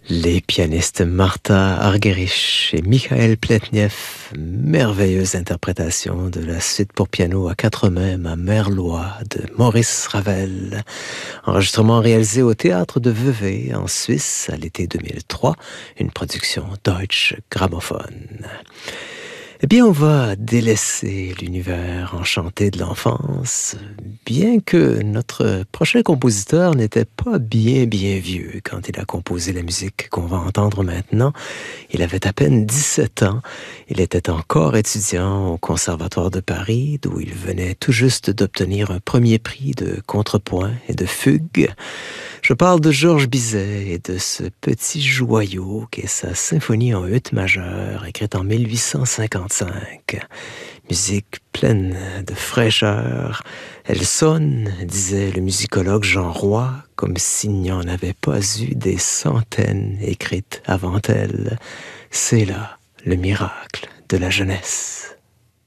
Les pianistes Martha Argerich et Mikhail Pletnev, merveilleuse interprétation de la suite pour piano à quatre mains, Ma Merlois de Maurice Ravel. Enregistrement réalisé au Théâtre de Vevey en Suisse à l'été 2003, une production Deutsche Grammophon. Eh bien, on va délaisser l'univers enchanté de l'enfance, bien que notre prochain compositeur n'était pas bien vieux quand il a composé la musique qu'on va entendre maintenant. Il avait à peine 17 ans. Il était encore étudiant au Conservatoire de Paris, d'où il venait tout juste d'obtenir un premier prix de contrepoint et de fugue. Je parle de Georges Bizet et de ce petit joyau qu'est sa symphonie en ut majeur, écrite en 1855. Musique pleine de fraîcheur. Elle sonne, disait le musicologue Jean Roy, comme s'il n'y en avait pas eu des centaines écrites avant elle. C'est là le miracle de la jeunesse.